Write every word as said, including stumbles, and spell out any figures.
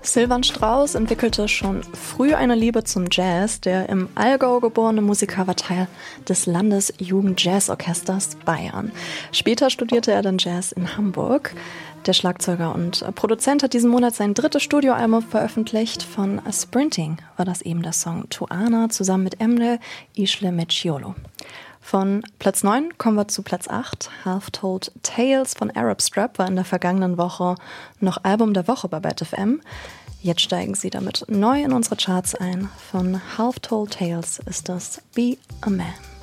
Silvan Strauss entwickelte schon früh eine Liebe zum Jazz. Der im Allgäu geborene Musiker war Teil des Landesjugend-Jazz-Orchesters Bayern. Später studierte er dann Jazz in Hamburg. Der Schlagzeuger und Produzent hat diesen Monat sein drittes Studioalbum veröffentlicht. Von Sprinting war das eben der Song Tuana zusammen mit Emre Ishle Meciolo. Von Platz neun kommen wir zu Platz acht. Half Told Tales von Arab Strap war in der vergangenen Woche noch Album der Woche bei Bad F M. Jetzt steigen sie damit neu in unsere Charts ein. Von Half Told Tales ist das Be a Man.